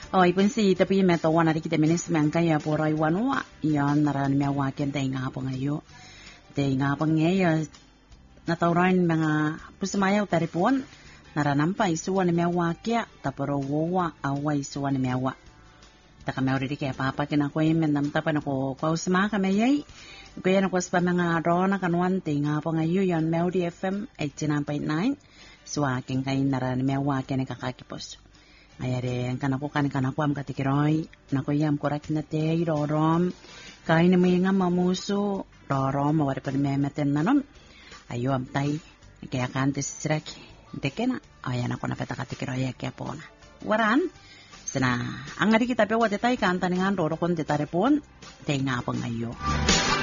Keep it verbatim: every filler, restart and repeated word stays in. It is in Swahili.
O ipunsi tapi me to wana riki de minis me kaya poro iwanua yon naran me waken de nga po ngayo de nga po ngayo na tauran mga pusmaya utaripon naranampa isuwa ni me wakia taporo wowa awa isuwa ni me wa taka me ori kaya papa kina ko imen nam tapa na ko ko usma ka me yai ko yan ko spa mga rona kanwan de nga po ngayo yon Melody F M eighty-nine point nine suwa king kay naran me wakia ni kakakipos ayare ang kanakukan kanakuam katikiroy nakoyam korak na te rorom kain mo nga mamuso rorom mawari pa memeten nanon ayo am tay kaya kantes srak dekena ayan ako na peta katikiroy kaya po na waran sana ang ari kita pe wate tay kanta ningan roro kon te tarepon te nga pangayo